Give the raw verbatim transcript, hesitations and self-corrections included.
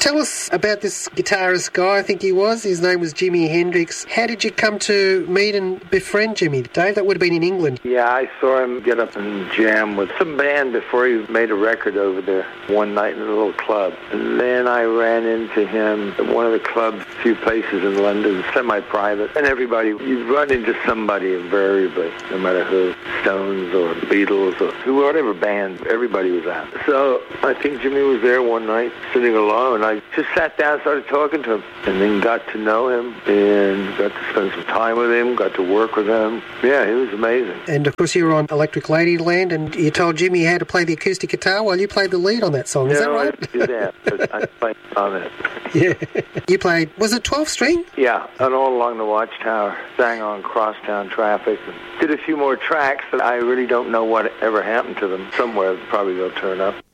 Tell us about this guitarist guy, I think he was. His name was Jimi Hendrix. How did you come to meet and befriend Jimmy? Dave, that would have been in England. Yeah, I saw him get up and jam with some band before he made a record over there one night in a little club. And then I ran into him at one of the clubs, a few places in London, semi-private. And everybody, you'd run into somebody invariably, no matter who, Stones or Beatles or who, whatever band, everybody was out. So I think Jimmy was there one night, sitting alone. I just sat down and started talking to him, and then got to know him, and got to spend some time with him, got to work with him. Yeah, he was amazing. And of course you were on Electric Ladyland, and you told Jimmy how to play the acoustic guitar while you played the lead on that song. Is no, that right? I didn't do that, but I played on it. Yeah. You played, was it twelve string? Yeah, and all along the Watchtower. Sang on Crosstown Traffic. And did a few more tracks that I really don't know what ever happened to them. Somewhere probably they'll turn up.